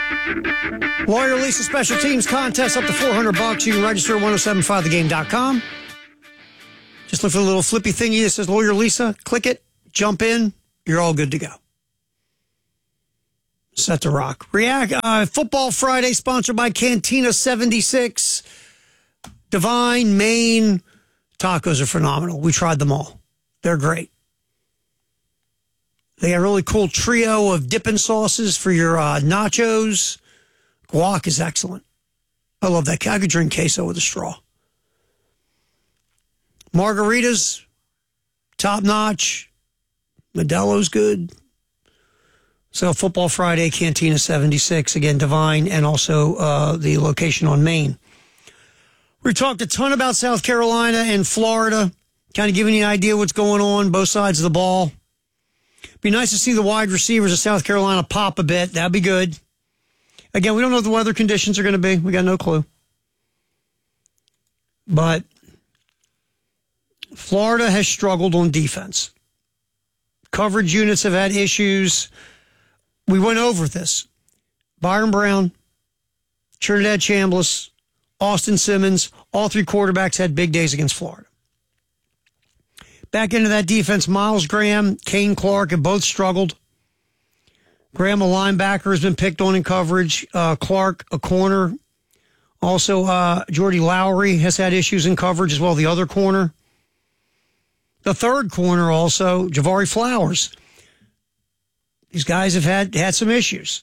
Lawyer Lisa Special Teams Contest up to $400. You can register at 1075thegame.com. Just look for the little flippy thingy that says Lawyer Lisa. Click it, jump in, you're all good to go. Set to rock. Football Friday, sponsored by Cantina 76. Divine, Maine. Tacos are phenomenal. We tried them all. They're great. They got a really cool trio of dipping sauces for your nachos. Guac is excellent. I love that. I could drink queso with a straw. Margaritas, top notch. Modelo's good. So Football Friday, Cantina 76. Again, Divine, and also the location on Main. We talked a ton about South Carolina and Florida, kind of giving you an idea what's going on, both sides of the ball. Be nice to see the wide receivers of South Carolina pop a bit. That'd be good. Again, we don't know what the weather conditions are going to be. We got no clue. But Florida has struggled on defense. Coverage units have had issues. We went over this. Byron Brown, Trinidad Chambliss, Austin Simmons, all three quarterbacks had big days against Florida. Back into that defense, Miles Graham, Kane Clark have both struggled. Graham, a linebacker, has been picked on in coverage. Clark, a corner. Also, Jordy Lowry has had issues in coverage as well, the other corner. The third corner also, Javari Flowers. These guys have had some issues.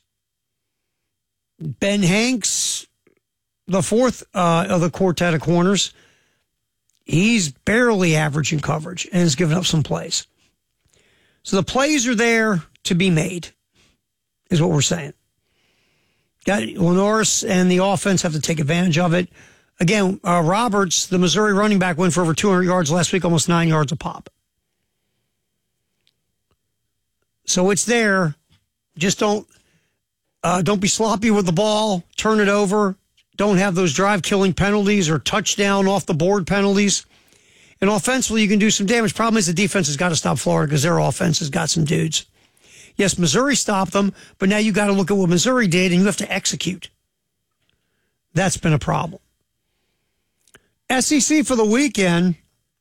Ben Hanks, the fourth of the quartet of corners, he's barely averaging coverage and has given up some plays. So the plays are there to be made, is what we're saying. Lenoris and the offense have to take advantage of it. Again, Roberts, the Missouri running back, went for over 200 yards last week, almost 9 yards a pop. So it's there. Just don't be sloppy with the ball. Turn it over. Don't have those drive-killing penalties or touchdown off-the-board penalties. And offensively, you can do some damage. Problem is the defense has got to stop Florida because their offense has got some dudes. Yes, Missouri stopped them, but now you got to look at what Missouri did, and you have to execute. That's been a problem. SEC for the weekend,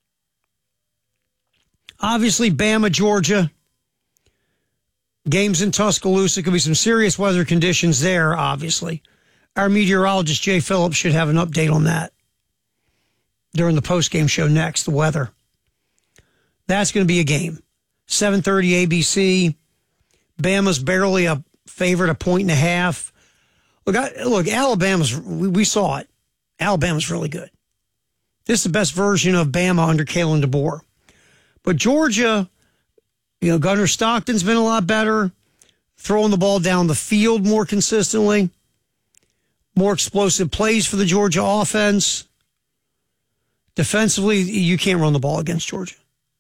obviously Bama, Georgia. Games in Tuscaloosa. Could be some serious weather conditions there, obviously. Our meteorologist, Jay Phillips, should have an update on that during the postgame show next, the weather. That's going to be a game. 7:30 ABC. Bama's barely a favorite, 1.5 points. Look, Alabama's, we saw it. Alabama's really good. This is the best version of Bama under Kalen DeBoer. But Georgia, Gunnar Stockton's been a lot better, throwing the ball down the field more consistently, more explosive plays for the Georgia offense. Defensively, you can't run the ball against Georgia.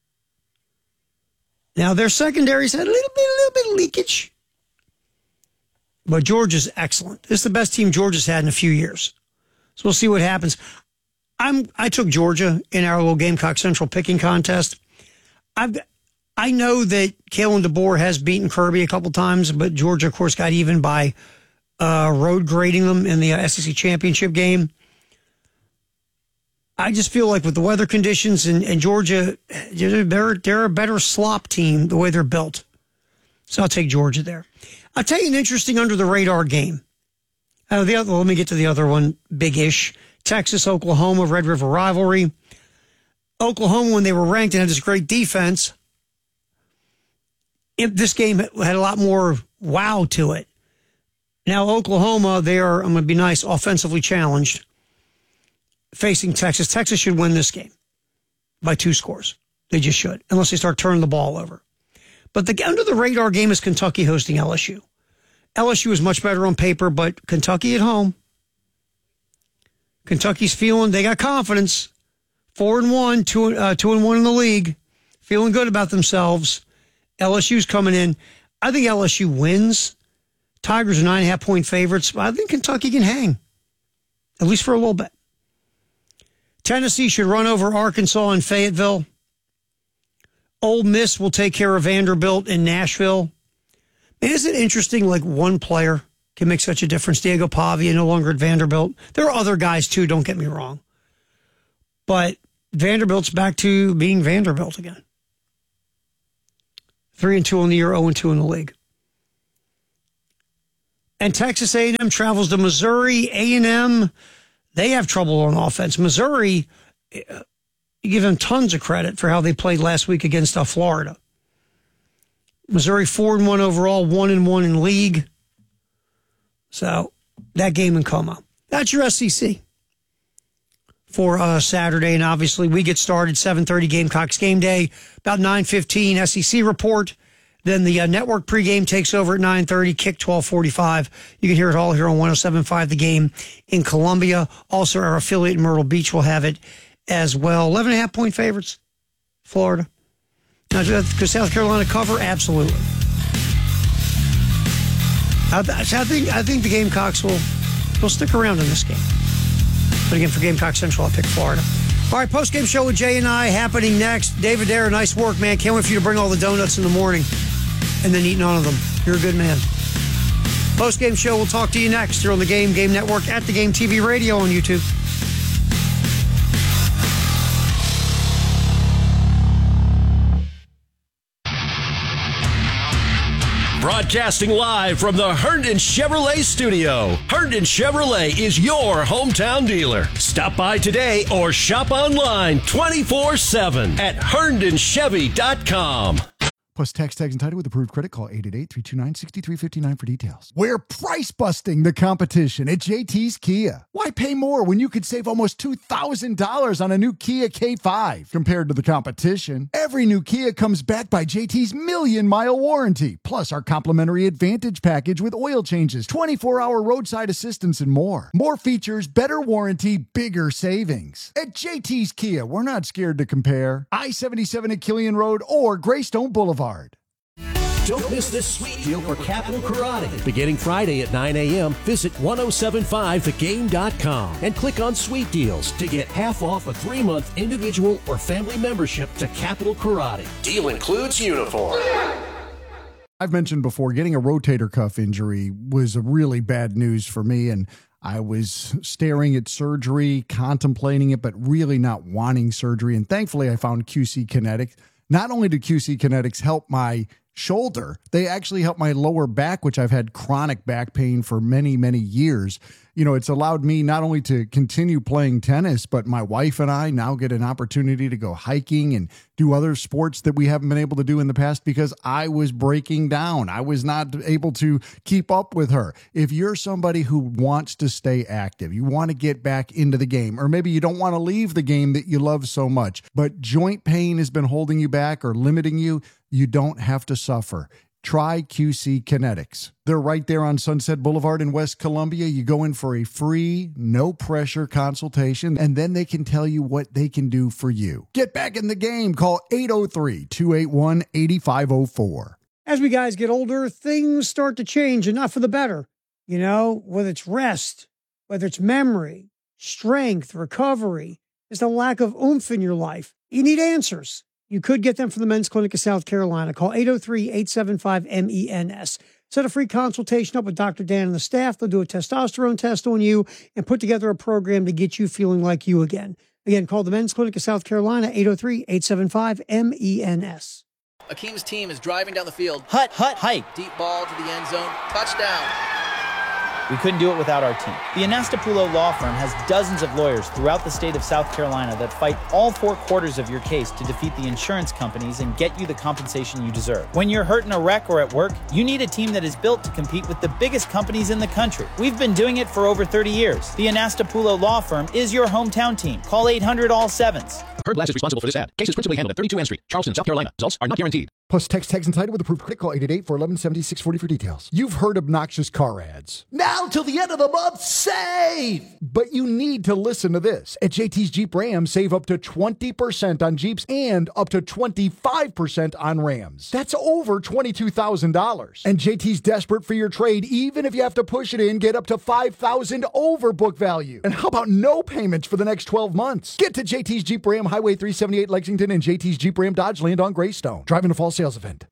Now, their secondary's had a little bit of leakage. But Georgia's excellent. This is the best team Georgia's had in a few years. So we'll see what happens. I took Georgia in our little Gamecock Central picking contest. I know that Kalen DeBoer has beaten Kirby a couple times, but Georgia, of course, got even by road grading them in the SEC championship game. I just feel like with the weather conditions in Georgia, they're a better slop team the way they're built. So I'll take Georgia there. I'll tell you an interesting under-the-radar game. Let me get to the other one, big-ish. Texas, Oklahoma, Red River rivalry. Oklahoma, when they were ranked and had this great defense, this game had a lot more wow to it. Now, Oklahoma, they are, I'm going to be nice, offensively challenged, facing Texas. Texas should win this game by 2 scores. They just should, unless they start turning the ball over. But the under-the-radar game is Kentucky hosting LSU. LSU is much better on paper, but Kentucky at home. Kentucky's feeling, they got confidence. 4-1, 2-1 in the league. Feeling good about themselves. LSU's coming in. I think LSU wins. Tigers are 9.5-point favorites, but I think Kentucky can hang, at least for a little bit. Tennessee should run over Arkansas in Fayetteville. Ole Miss will take care of Vanderbilt in Nashville. Man, isn't it interesting, like one player can make such a difference. Diego Pavia no longer at Vanderbilt. There are other guys too, don't get me wrong. But Vanderbilt's back to being Vanderbilt again. 3-2 on the year, 0-2 in the league. And Texas A&M travels to Missouri. A&M, they have trouble on offense. Missouri, you give them tons of credit for how they played last week against Florida. Missouri 4-1 overall, 1-1 in league. So that game in Como. That's your SEC for Saturday. And obviously we get started 7:30 Gamecocks game day, about 9:15 SEC report. Then the network pregame takes over at 9:30, kick 12:45. You can hear it all here on 107.5 The Game in Columbia. Also, our affiliate in Myrtle Beach will have it as well. 11.5-point favorites, Florida. Now, could South Carolina cover? Absolutely. I think the Gamecocks will stick around in this game. But again, for Gamecock Central, I'll pick Florida. All right, post-game show with Jay and I happening next. David Dare, nice work, man. Can't wait for you to bring all the donuts in the morning and then eat none of them. You're a good man. Post-game show, we'll talk to you next here on the Game Network, at the Game TV Radio on YouTube. Broadcasting live from the Herndon Chevrolet studio. Herndon Chevrolet is your hometown dealer. Stop by today or shop online 24/7 at herndonchevy.com. Plus text tags and title with approved credit. Call 888-329-6359 for details. We're price busting the competition at JT's Kia. Why pay more when you could save almost $2,000 on a new Kia K5 compared to the competition? Every new Kia comes backed by JT's million-mile warranty, plus our complimentary Advantage package with oil changes, 24-hour roadside assistance, and more. More features, better warranty, bigger savings. At JT's Kia, we're not scared to compare. I-77 at Killian Road or Greystone Boulevard. Don't miss this sweet deal for Capital Karate. Beginning Friday at 9 a.m., visit 1075thegame.com and click on Sweet Deals to get half off a 3-month individual or family membership to Capital Karate. Deal includes uniform. I've mentioned before, getting a rotator cuff injury was a really bad news for me, and I was staring at surgery, contemplating it, but really not wanting surgery. And thankfully, I found QC Kinetics. Not only did QC Kinetics help my shoulder, they actually helped my lower back, which I've had chronic back pain for many, many years. You know, it's allowed me not only to continue playing tennis, but my wife and I now get an opportunity to go hiking and do other sports that we haven't been able to do in the past because I was breaking down. I was not able to keep up with her. If you're somebody who wants to stay active, you want to get back into the game, or maybe you don't want to leave the game that you love so much, but joint pain has been holding you back or limiting you, you don't have to suffer. Try QC Kinetics. They're right there on Sunset Boulevard in West Columbia. You go in for a free, no-pressure consultation, and then they can tell you what they can do for you. Get back in the game. Call 803-281-8504. As we guys get older, things start to change, and not for the better. You know, whether it's rest, whether it's memory, strength, recovery, there's a lack of oomph in your life. You need answers. You could get them from the Men's Clinic of South Carolina. Call 803-875-MENS. Set a free consultation up with Dr. Dan and the staff. They'll do a testosterone test on you and put together a program to get you feeling like you again. Again, call the Men's Clinic of South Carolina, 803-875-MENS. Akeem's team is driving down the field. Hut, hike. Deep ball to the end zone. Touchdown. We couldn't do it without our team. The Anastapulo Law Firm has dozens of lawyers throughout the state of South Carolina that fight all 4 quarters of your case to defeat the insurance companies and get you the compensation you deserve. When you're hurt in a wreck or at work, you need a team that is built to compete with the biggest companies in the country. We've been doing it for over 30 years. The Anastapulo Law Firm is your hometown team. Call 800-ALL-7s. Herb Glass is responsible for this ad. Cases principally handled at 32 Ann Street, Charleston, South Carolina. Results are not guaranteed. Plus text tags and title with approved credit. Call 888-411-7640 for details. You've heard obnoxious car ads. Now till the end of the month, save! But you need to listen to this. At JT's Jeep Ram, save up to 20% on Jeeps and up to 25% on Rams. That's over $22,000. And JT's desperate for your trade, even if you have to push it in, get up to $5,000 over book value. And how about no payments for the next 12 months? Get to JT's Jeep Ram, Highway 378 Lexington, and JT's Jeep Ram Dodge Land on Greystone. Driving a fall sales event.